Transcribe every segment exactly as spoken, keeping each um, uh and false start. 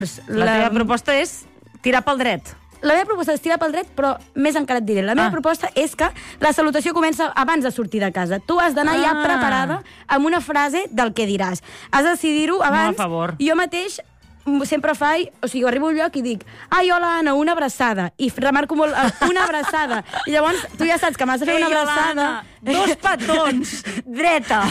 La, la teva proposta és tirar pel dret. La meva proposta és tirar pel dret, però més encara et diré. La meva ah. proposta és que la salutació comença abans de sortir de casa. Tu has d'anar ah. ja preparada amb una frase del que diràs. Has de decidir-ho abans. Molt a favor. Jo mateix sempre faig, o sigui, arribo al lloc i dic ai, hola, Anna, una abraçada. I remarco molt, una abraçada. I llavors tu ja saps que m'has de fer una abraçada. Dos petons, dreta.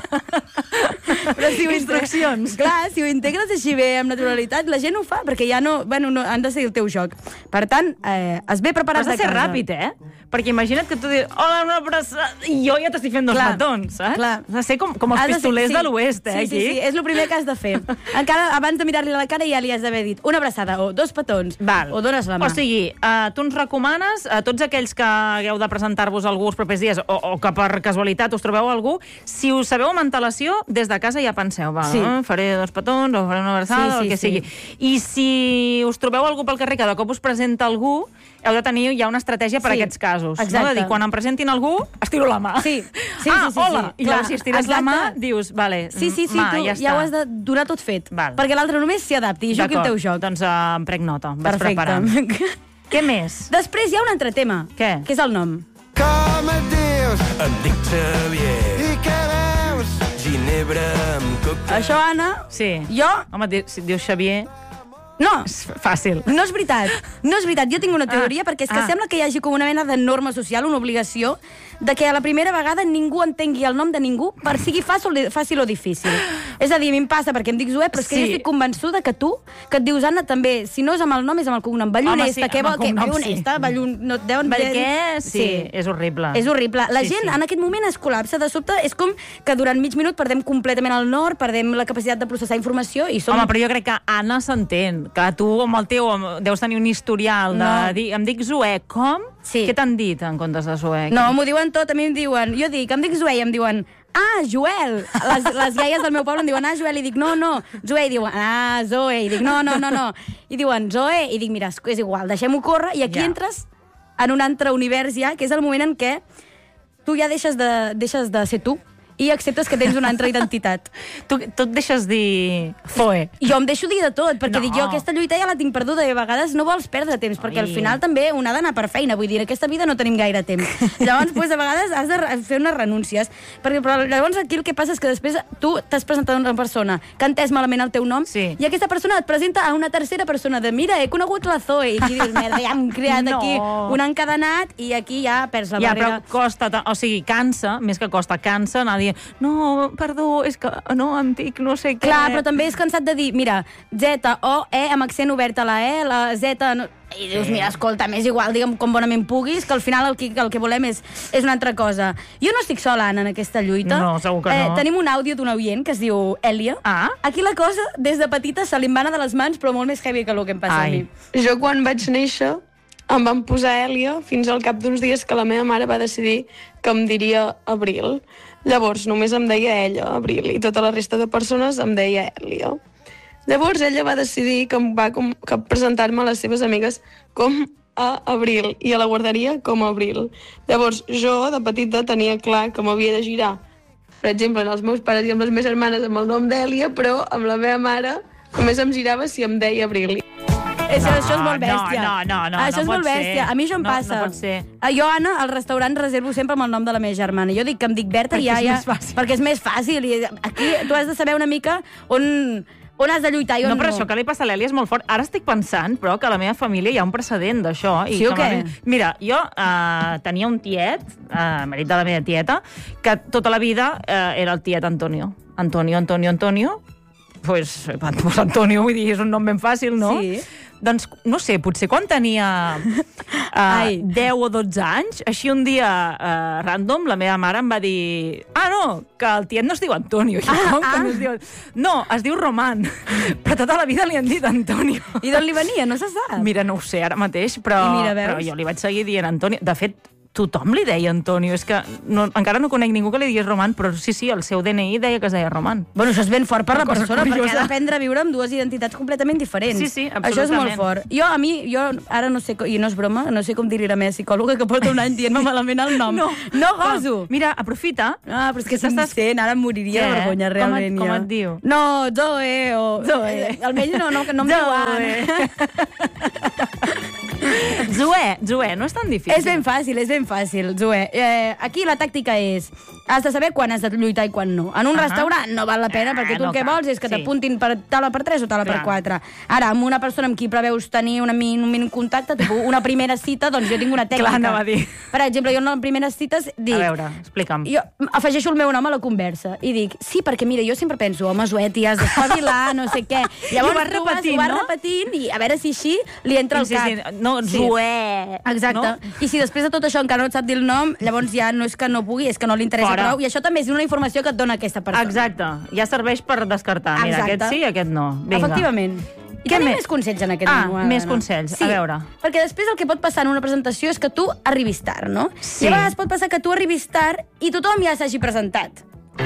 Però si Instruccions. Clar, si ho integres així bé, amb naturalitat, la gent ho fa, perquè ja no, bueno, no han de ser el teu joc. Per tant, eh, es ve preparat de casa. Has de ser ràpid, eh? Perquè imagina't que tu dius, hola, una abraçada, i jo ja t'estic fent dos clar, petons, saps? Clar. Has de ser com, com els pistolers de, sí, de l'oest, eh, sí, aquí. Sí, sí, és el primer que has de fer. Encara, abans de mirar-li a la cara, ja li has d'haver dit una abraçada, o dos petons, Val. o dones la mà. O sigui, uh, tu ens recomanes, a tots aquells que hagueu de presentar-vos algú els propers dies, o, o que per casualitat us trobeu algú, si us sabeu amb antelació, des de casa ja penseu, va, sí. eh, faré dos petons, o faré una abraçada, sí, sí, o el que sí. sigui. I si us trobeu algú pel carrer que de cop us presenta algú, heu de tenir ja una estratègia per a sí. aquests casos. Exacte. No? De dir, quan em presentin algú, estiro la mà. Sí, sí, ah, sí, sí, hola! sí. I llavors, si estires exacte. la mà, dius, vale, sí, sí, sí, mà, tu ja, ja ho has de donar tot fet. Val. Perquè l'altre només s'hi adapti i jugui el teu joc. Doncs uh, em prenc nota, vaig Perfecte. preparant. Què més? Després hi ha un altre tema. Què? Que és el nom. Com et dius? Em dic Xavier. I què veus? Ginebra amb coca. Això, Anna, sí. jo... Home, si dius Xavier... No. És fàcil. No és veritat. No és veritat. Jo tinc una teoria, ah. perquè és que ah. sembla que hi hagi com una mena de norma social, una obligació, de que a la primera vegada ningú entengui el nom de ningú, per sigui fàcil, fàcil o difícil. És a dir, a mi em passa perquè em dic Zoè, però és que sí. jo estic convençuda que tu, que et dius Anna, també, si no és amb el nom, és amb el cognom. Ballonesta, sí, què vol? Cognom, Ballonesta, sí. Ballon... No, deuen... Perquè, sí, sí, és horrible. És horrible. La sí, gent sí. en aquest moment es col·lapsa. De sobte és com que durant mig minut perdem completament el nord, perdem la capacitat de processar informació i som... Home, però jo crec que Anna s'entén, que tu amb el teu deus tenir un historial de no. dir, em dic Zoè, com? Sí. Què t'han dit en comptes de Zoè? No, m'ho diuen tot, a mi em diuen, jo dic, em dic Zoè i em diuen, ah, Joel. Les, les iaies del meu poble em diuen, ah, Joel, i dic, no, no, Zoè, i diuen, ah, Zoè, i dic, no, no, no, no. I diuen, Zoè, i dic, mira, és igual, deixem-ho córrer, i aquí ja. entres en un altre univers ja, que és el moment en què tu ja deixes de, deixes de ser tu, i acceptes que tens una altra identitat. Tu, tu et deixes dir Zoè. Jo em deixo dir de tot, perquè no. dic jo, aquesta lluita ja la tinc perduda i a vegades no vols perdre temps, perquè al final també un ha d'anar per feina, vull dir, en aquesta vida no tenim gaire temps. Llavors, pues, a vegades has de fer unes renúncies, perquè però, llavors aquí el que passa és que després tu t'has presentat a una persona que ha entès malament el teu nom, sí. i aquesta persona et presenta a una tercera persona de, mira, he conegut la Zoè, i aquí dius, merda, ja hem creat no. aquí un encadenat, i aquí ja perds la ja, barrera. Però costa, o sigui, cansa, més que costa, cansa anar dient, no, perdó, és que no, em dic no sé què. Clar, però també és cansat de dir, mira, Z, O, E, amb accent obert a la E, la Z... No... I dius, mira, escolta, m'és igual, digue'm com bonament puguis, que al final el que, el que volem és, és una altra cosa. Jo no estic sola, Anna, en aquesta lluita. No, segur que no. Eh, tenim un àudio d'un oient que es diu Èlia. Ah? Aquí la cosa, des de petita, se li va anar de les mans, però molt més heavy que el que em passa Ai. a mi. Jo, quan vaig néixer, em van posar Èlia fins al cap d'uns dies que la meva mare va decidir que em diria Abril. Llavors, només em deia ella, Abril, i tota la resta de persones em deia Èlia. Llavors, ella va decidir que em va com, que presentar-me a les seves amigues com a Abril i a la guarderia com a Abril. Llavors, jo, de petita, tenia clar que m'havia de girar. Per exemple, en els meus pares i amb les meves germanes amb el nom d'Èlia, però amb la meva mare només em girava si em deia Abril. Això, no, això és molt bèstia. No, no, no, això no és pot molt bèstia. ser. A mi això em no, passa. No pot ser. Jo, Anna, al restaurant reservo sempre amb el nom de la meva germana. Jo dic que em dic Berta i ja... Perquè és ja, més fàcil. Perquè és més fàcil. I aquí tu has de saber una mica on, on has de lluitar i on no. no. Però això que li passa a l'Èlia és molt fort. Ara estic pensant, però, que a la meva família hi ha un precedent d'això. Sí o què? Mira, jo uh, tenia un tiet, uh, marit de la meva tieta, que tota la vida uh, era el tiet Antonio. Antonio, Antonio, Antonio. Pues, pues Antonio, vull dir, és un nom ben fàcil, no? Sí. Doncs, no sé, potser quan tenia uh, deu o dotze anys, així un dia uh, random, la meva mare em va dir ah, no, que el tiet no es diu Antonio. I ah, com que ah. no es diu... No, es diu Roman. Però tota la vida li han dit Antonio. I d'on li venia? No se sap. Mira, no ho sé ara mateix, però, mira, però jo li vaig seguir dient Antonio. De fet, tothom li deia Antonio. És que no, encara no conec ningú que li digués Roman, però sí, sí, el seu D N I deia que es deia Roman. Bueno, això és ben fort per Una la cosa persona, curiosa. perquè ha d'aprendre a viure amb dues identitats completament diferents. Sí, sí, absolutament. Això és molt fort. Jo, a mi, jo ara no sé, i no és broma, no sé com dir-li a la meva psicòloga que porta un any dient-me malament el nom. No, no goso. Ah, mira, aprofita. Ah, però és que si T'estàs- em sent, ara em moriria de Què? vergonya, Com et- realment. com jo. et diu? No, Zoe, o... Zoe. Almenys no, no, no em diu Anna. Zoé, Zoé, no és tan difícil. És ben fàcil, és ben fàcil, Zoe. Eh, aquí la tàctica és... Has de saber quan has de lluitar i quan no. En un Ahà. restaurant no val la pena, Ah, perquè tu no el que cal, vols és que sí. t'apuntin per taula per tres o taula per Clar. quatre. Ara, amb una persona amb qui preveus tenir una min, un mínim contacte, tipus una primera cita, doncs jo tinc una tècnica. Clar, anava a dir. Per exemple, jo en les primeres cites dic... A veure, explica'm. Jo afegeixo el meu nom a la conversa i dic, sí, perquè mira, jo sempre penso, home, Zoé, tia, has d'espavilar, no sé què. Llavors I ho vas tu repetint, ho vas no? repetint i a veure si així li entra al Insistint, cap. no, Sí. Zoé. Exacte. No? I si després de tot això encara no et sap dir el nom, llavors ja no és que no pugui, és que no li interessa Fora. prou. I això també és una informació que et dona aquesta persona. Exacte. Ja serveix per descartar. Mira, Exacte. aquest sí i aquest no. Vinga. Efectivament. I Què tenim més? més consells en aquest Ah, manual, més Anna. consells. Sí, A veure. perquè després el que pot passar en una presentació és que tu arribis tard, no? Sí. I a vegades pot passar que tu arribis tard i tothom ja s'hagi presentat.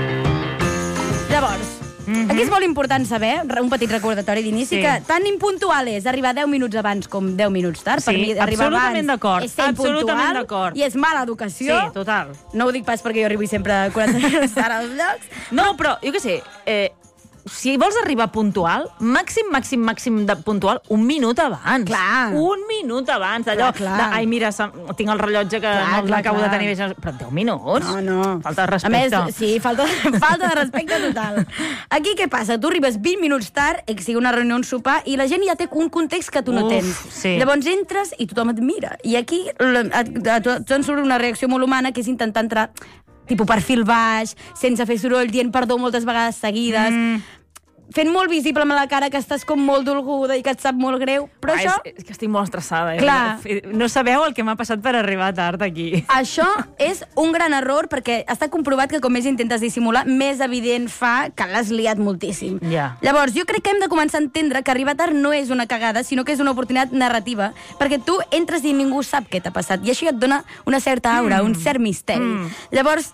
Llavors, Mhm. aquí és molt important saber, un petit recordatori d'inici, Sí. que tan impuntual és arribar deu minuts abans com deu minuts tard. Per Sí, mi, arribar absolutament abans d'acord, és ser absolutament impuntual d'acord. i és mala educació. Sí, total. No ho dic pas perquè jo arribi sempre quaranta minuts tard als llocs. No, però, jo què sé, eh, si vols arribar puntual, màxim, màxim, màxim de puntual, un minut abans. Clar. Un minut abans. Allò Clar, clar. de, ai, mira, se- tinc el rellotge que Clar, no clar, l'acabo de clar. tenir bé. Però deu minuts? No, no. Falta de respecte. A més, sí, falta, falta de respecte total. Aquí què passa? Tu arribes vint minuts tard, eh, que sigui una reunió, un sopar, i la gent ja té un context que tu no Uf, tens. sí. Llavors entres i tothom et mira. I aquí la- a, a, tu tu en surt una reacció molt humana, que és intentar entrar tipus perfil baix, sense fer soroll, dient perdó moltes vegades seguides, mm. fent molt visible amb la cara que estàs com molt dolguda i que et sap molt greu, però Ah, això... és, és que estic molt estressada. Eh? Clar. No sabeu el que m'ha passat per arribar tard aquí. Això és un gran error perquè està comprovat que com més intentes dissimular, més evident fa que l'has liat moltíssim. Ja. Llavors, jo crec que hem de començar a entendre que arribar tard no és una cagada, sinó que és una oportunitat narrativa, perquè tu entres i ningú sap què t'ha passat, i això ja et dona una certa aura, mm. un cert misteri. Mm. Llavors,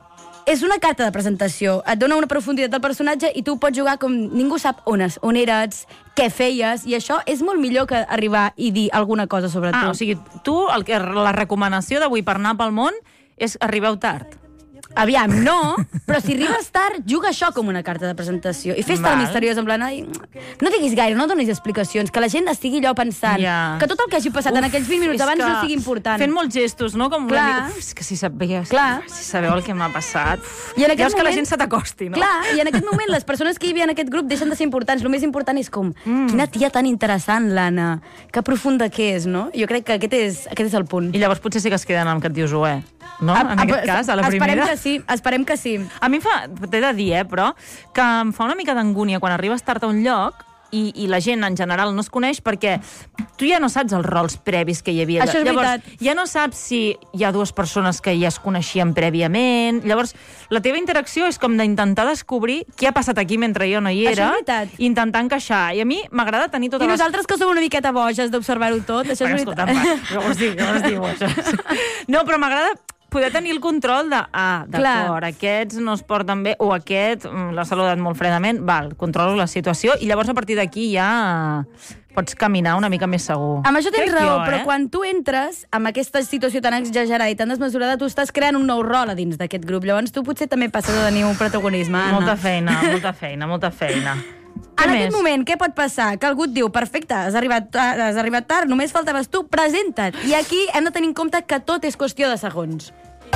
és una carta de presentació, et dona una profunditat del personatge i tu pots jugar com ningú sap on, es, on eres, què feies, i això és molt millor que arribar i dir alguna cosa sobre tu. Ah, o sigui, tu, el que, la recomanació d'avui per anar pel món és arribeu tard. Aviam, no, però si arribes tard, juga això com una carta de presentació. I fes-te el Val. misteriós, en plan, ai, no diguis gaire, no donis explicacions, que la gent estigui allò pensant, Ja. que tot el que hagi passat Uf, en aquells vint minuts és abans que no sigui important. Fent molts gestos, no? Com Clar. una mica, uf, és que si sabés, Clar. si sabeu el que m'ha passat. Uf, I en aquest Llavors que la moment- gent se t'acosti, no? Clar, i en aquest moment les persones que hi havia en aquest grup deixen de ser importants. El més important és com, mm. quina tia tan interessant, l'Anna, que profunda que és, no? Jo crec que aquest és, aquest és el punt. I llavors potser sí que es queden amb que et dius Zoé, no? En aquest cas, a la Esperem primera. que sí, esperem que sí. A mi em fa, t'he de dir, eh, però, que em fa una mica d'angúnia quan arribes tard a un lloc i, i la gent en general no es coneix perquè tu ja no saps els rols previs que hi havia. Això és Llavors, veritat. ja no saps si hi ha dues persones que ja es coneixien prèviament. Llavors, la teva interacció és com d'intentar descobrir què ha passat aquí mentre jo no hi Això era, és veritat. intentar encaixar. I a mi m'agrada tenir totes I les... nosaltres que som una miqueta boges d'observar-ho tot, això Bueno, és escolta'm, veritat. va, que vols dir, que vols dir, això? No, però m'agrada poder tenir el control de, ah, d'acord, aquests no es porten bé, o aquest mm, l'ha saludat molt fredament, val, controlo la situació, i llavors a partir d'aquí ja pots caminar una mica més segur. Amb això tens Crec raó, jo, però eh? quan tu entres amb aquesta situació tan exagerada i tan desmesurada, tu estàs creant un nou rol a dins d'aquest grup. Llavors tu potser també passes a tenir un protagonisme, Anna. Molta feina, molta feina, molta feina. Què En més? aquest moment, què pot passar? Que algú et diu, perfecte, has arribat, tard, has arribat tard, només faltaves tu, presenta't. I aquí hem de tenir en compte que tot és qüestió de segons.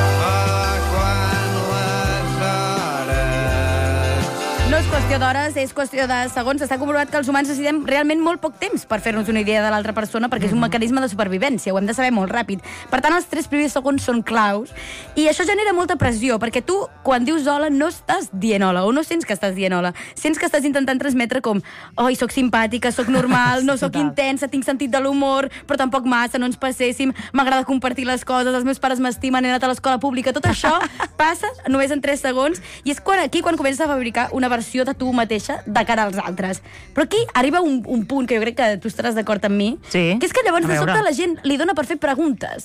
No és qüestió d'hores, és qüestió de segons. Està comprovat que els humans necessitem realment molt poc temps per fer-nos una idea de l'altra persona, perquè és un mecanisme de supervivència, ho hem de saber molt ràpid. Per tant, els tres primers segons són claus, i això genera molta pressió, perquè tu, quan dius hola, no estàs dient hola, o no sents que estàs dient hola. Sents que estàs intentant transmetre com, oi, soc simpàtica, soc normal, no soc intensa, tinc sentit de l'humor, però tampoc massa, no ens passéssim, m'agrada compartir les coses, els meus pares m'estimen, he anat a l'escola pública, tot això passa només en tres segons, i és quan aquí quan comences a fabricar una versió de tu mateixa de cara als altres. Però aquí arriba un, un punt que jo crec que tu estaràs d'acord amb mi, Sí. que és que llavors A de veure. sobte la gent li dona per fer preguntes.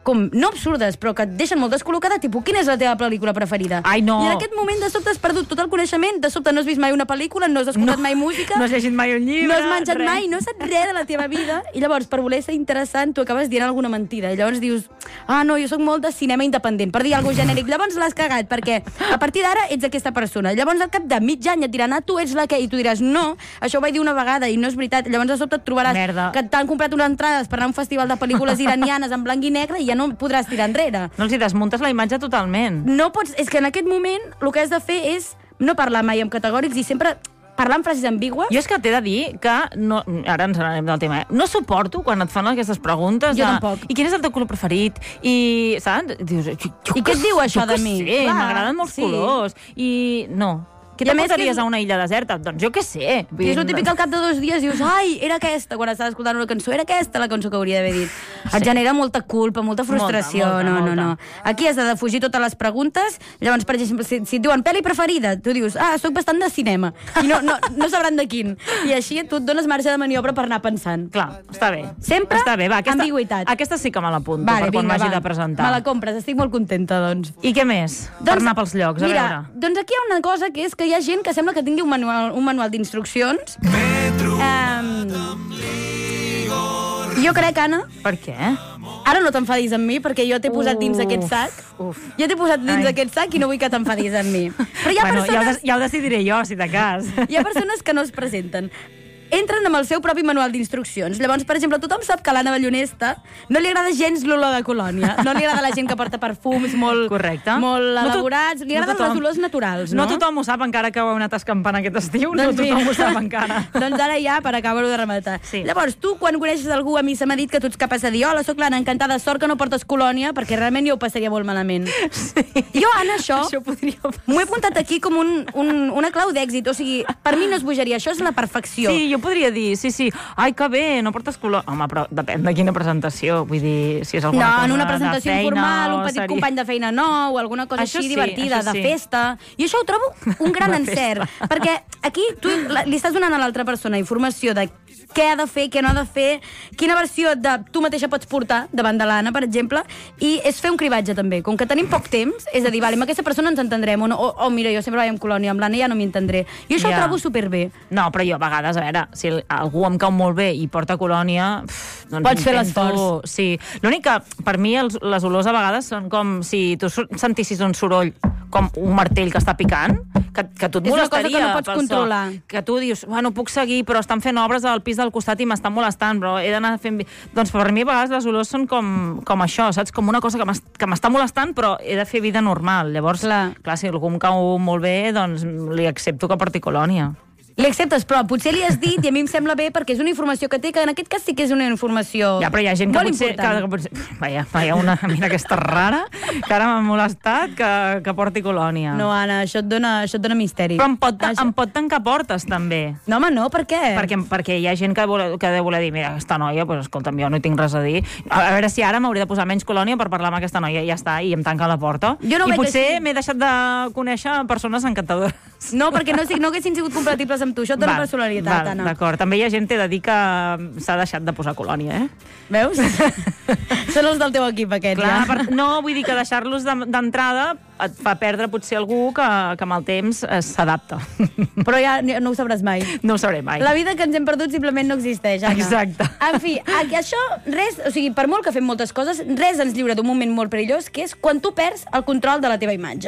com, no absurdes, però que et deixen molt descol·locada, tipus, quina és la teva pel·lícula preferida? Ai, no. I en aquest moment de sobte has perdut tot el coneixement, de sobte no has vist mai una pel·lícula, no has escoltat No. mai música, No has llegit mai un llibre, no has menjat res. mai, no saps res de la teva vida, i llavors, per voler ser interessant, tu acabes dient alguna mentida, i llavors dius, ah, no, jo sóc molt de cinema independent, per dir alguna cosa genèric, llavors l'has cagat, perquè a partir d'ara ets aquesta persona, llavors al cap de mig any et diran, ah, tu ets la que, i tu diràs, no, això ho vaig dir una vegada i no és veritat, llavors de sobte et trobaràs Merda. que t'han comprat unes entrades per anar a un festival de pel·lícules iranianes en blanc i negre i ja no podràs tirar enrere. No els hi desmuntes la imatge totalment. No pots... És que en aquest moment el que has de fer és no parlar mai amb categòrics i sempre parlar amb frases ambigües. Jo és que t'he de dir que, no, ara ens anem del tema, eh? no suporto quan et fan aquestes preguntes. Jo de, tampoc. I quin és el teu color preferit? I, saps? Dius, jo, jo I què et diu això jo de què mi? sé, Clar, m'agraden molts sí. colors. I no. Què I a més t'aportaries que és- a una illa deserta? Doncs jo què sé. I és el típic al cap de dos dies dius, ai, era aquesta, quan estàs escoltant una cançó, era aquesta la cançó que hauria d'haver dit. Et genera molta culpa, molta frustració. Molta, molta, no, molta. no, no. Aquí has de defugir totes les preguntes. Llavors, per exemple, si, si et diuen pel·li preferida, tu dius, ah, sóc bastant de cinema. I no, no, no sabran de quin. I així tu et dones marge de maniobra per anar pensant. Clar, està bé. Sempre està bé. Va, aquesta, ambigüitat. Aquesta sí que me l'apunto Vale, per quan vinga, m'hagi va. de presentar. Me la compres, estic molt contenta, doncs. I què més? Per anar pels llocs, a mira, veure. doncs aquí hi ha una cosa que és que hi ha gent que sembla que tingui un manual, un manual d'instruccions. Um, jo crec, Anna, Per què? ara no t'enfadis amb mi, perquè jo t'he posat dins Uf, d'aquest sac. uf. Jo t'he posat dins Ai. d'aquest sac i no vull que t'enfadis amb mi. Però hi ha, Bueno, ja, ho, persones, de- ja ho decidiré jo, si de cas. hi ha persones que no es presenten. Entren amb el seu propi manual d'instruccions. Llavors, per exemple, tothom sap que a l'Anna Ballonesta no li agrada gens l'olor de colònia. No li agrada la gent que porta perfums molt, Correcte. molt No to- elaborats. Li no agraden tothom- les olors naturals, no? No tothom ho sap, encara que ho heu anat escampant aquest estiu. Doncs no tothom mira. ho sap encara. Doncs ara ja, per acabar-ho de rematar. Sí. Llavors, tu, quan coneixes algú, a mi se m'ha dit que tu ets capaç de dir hola, soc l'Anna, encantada, sort que no portes colònia, perquè realment jo ho passaria molt malament. Sí. Jo, Anna, això, Això podria passar. m'ho he apuntat aquí com un, un, una clau d'èxit. O sigui, per mi no és bogeria, això és la perfecció. Sí, jo podria dir, sí, sí, ai, que bé, no portes color. Home, però depèn de quina presentació. Vull dir, si és alguna No, cosa en una de presentació feina informal, un o petit seria- company de feina nou, alguna cosa Això així sí, divertida, això de sí. festa. I això ho trobo un gran De encert. festa. Perquè aquí tu la- li estàs donant a l'altra persona informació de què ha de fer, què no ha de fer, quina versió de tu mateixa pots portar davant de l'Anna, per exemple, i és fer un cribatge també. Com que tenim poc temps, és a dir, vale, amb aquesta persona ens entendrem, o, no, o, o mira, jo sempre vaig amb colònia, amb l'Anna ja no m'hi entendré. I això Ja. ho trobo superbé. No, però jo a vegades, a veure, si algú em cau molt bé i porta colònia, pff, doncs Pots fer intento- l'esforç. Sí. L'únic que, per mi, els, les olors a vegades són com si tu sur- sentissis un soroll com un martell que està picant, que, que tu et És una cosa molestaria que no pots pel so. controlar. Que tu dius, bueno, puc seguir, però estan fent obres al pis del costat i m'estan molestant, però he d'anar fent... vi-". Doncs per mi a vegades les olors són com, com això, saps? Com una cosa que m'es- que m'està molestant, però he de fer vida normal. Llavors, Clar. clar, si algú em cau molt bé, doncs li accepto que porti colònia. Li acceptes, però potser li has dit, i a mi em sembla bé, perquè és una informació que té, que en aquest cas sí que és una informació Ja, però hi ha gent que molt potser... important. Que, que potser vaja, vaja, una mira aquesta rara, que ara m'ha molestat que, que porti colònia. No, Anna, això et dona, això et dona misteri. Però em pot, Això- em pot tancar portes, també. No, home, no, per què? Perquè, perquè hi ha gent que, vol, que deu voler dir, mira, aquesta noia, pues, escolta'm, jo no hi tinc res a dir. A, a veure si ara m'hauré de posar menys colònia per parlar amb aquesta noia, i ja està, i em tanca la porta. Jo no ho I veig potser així. m'he deixat de conèixer persones encantadores. No, perquè no, no haguessin sigut compatibles amb tu. Això et dona Val, personalitat, val, Anna. D'acord, també hi ha gent, t'he de dir, que s'ha deixat de posar colònia, eh? Veus? Són els del teu equip, aquests, Clar, ja. per, no, vull dir que deixar-los de- d'entrada et fa perdre potser algú que, que amb el temps eh, s'adapta. Però ja no ho sabràs mai. No ho sabré mai. La vida que ens hem perdut simplement no existeix, Anna. Exacte. En fi, aquí, això, res, o sigui, per molt que fem moltes coses, res ens lliura d'un moment molt perillós, que és quan tu perds el control de la teva imatge.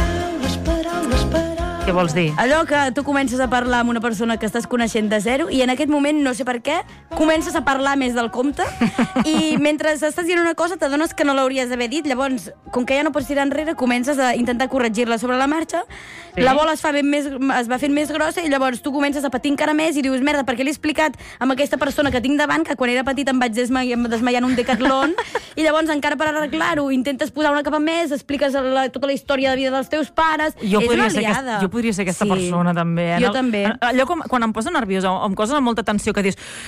Què vols dir? Allò que tu comences a parlar amb una persona que estàs coneixent de zero i en aquest moment, no sé per què, comences a parlar més del compte i mentre estàs dient una cosa t'adones que no l'hauries d'haver dit, llavors, com que ja no pots tirar enrere, comences a intentar corregir-la sobre la marxa, Sí. la bola es, fa ben més, es va fent més grossa i llavors tu comences a patir encara més i dius, merda, perquè l'he explicat amb aquesta persona que tinc davant, que quan era petit em vaig desmaiar, desmaiar en un decatlon i llavors encara per arreglar-ho intentes posar una capa més, expliques la, tota la història de vida dels teus pares, Jo és podria, una ser liada. aquesta, jo podria ser aquesta Sí. persona, també. En Jo el- també. en- Allò com, quan em poso nerviosa o amb coses amb molta tensió que dius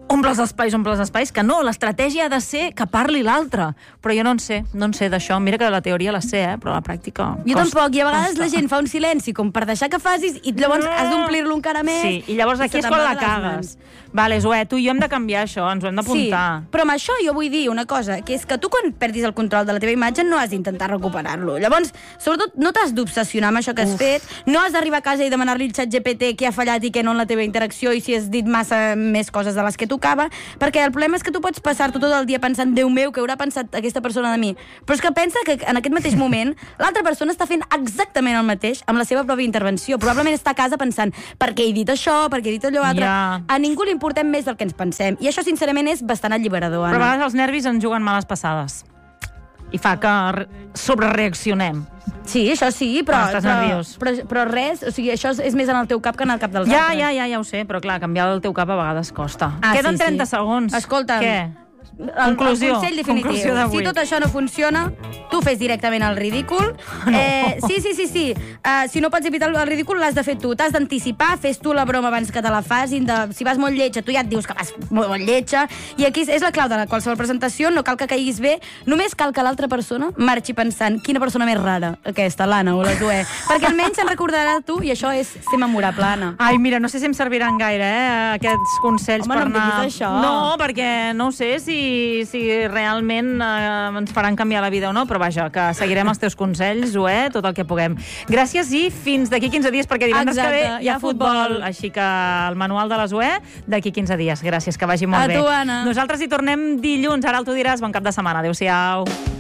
omple els espais, omple els espais, que no, l'estratègia ha de ser que parli l'altre. Però jo no en sé, no en sé d'això. Mira que la teoria la sé, eh? Però la pràctica Jo costa, tampoc, i a vegades costa. la gent fa un silenci com per deixar que facis i llavors has d'omplir-lo encara més. Sí, i llavors aquí se és te'n quan va la de les cagues. mans. Vale, Zoè, tu i jo hem de canviar això, ens ho hem d'apuntar. Sí, però amb això jo vull dir una cosa, que és que tu quan perdis el control de la teva imatge no has d'intentar recuperar-lo. Llavors, sobretot, no t'has d'obsessionar amb això que has Uf. fet, no has d'arribar a casa i demanar-li al xat G P T què ha fallat i què no en la teva interacció i si has dit massa més coses de les que tocava, perquè el problema és que tu pots passar-t'ho tot el dia pensant, Déu meu, què haurà pensat aquesta persona de mi? Però és que pensa que en aquest mateix moment l'altra persona està fent exactament el mateix amb la seva pròpia intervenció. Probablement està a casa pensant, per què he dit això, per què he dit allò altre. Ja. A ningú li importem més del que ens pensem. I això, sincerament, és bastant alliberador, Anna. Però a vegades els nervis ens juguen males passades. I fa que re- sobrereaccionem. Sí, això sí, però, Quan estàs però, nerviós. però, però res, o sigui, això és, és més en el teu cap que en el cap dels Ja, altres. ja, ja, ja ho sé, però clar, canviar el teu cap a vegades costa. Ah, Queden sí, trenta sí. segons. Escolta'm, Què? El, Conclusió. el consell definitiu. Conclusió d'avui. Si tot això no funciona, tu fes directament el ridícul. No. Eh, sí, sí, sí, sí. Uh, si no pots evitar el ridícul, l'has de fer tu. T'has d'anticipar, fes tu la broma abans que te la facin. De, si vas molt lletja, tu ja et dius que vas molt, molt lletja. I aquí és, és la clau de qualsevol presentació, no cal que caiguis bé, només cal que l'altra persona marxi pensant quina persona més rara, aquesta, l'Anna o la Zoè. Perquè almenys se'n recordarà de tu i això és ser memorable, Anna. Ai, mira, no sé si em serviran gaire, eh, aquests consells Home, per no em anar... diguis això. No, perquè no ho sé si, si realment eh, ens faran canviar la vida o no, però vaja, que seguirem els teus consells, Zoè, tot el que puguem. Gràcies i fins d'aquí quinze dies, perquè divendres Exacte, que ve hi ha futbol. Així que el manual de la Zoè d'aquí quinze dies. Gràcies, que vagi molt A bé. tu, Anna. Nosaltres hi tornem dilluns, ara el tu diràs. Bon cap de setmana. Adéu-siau.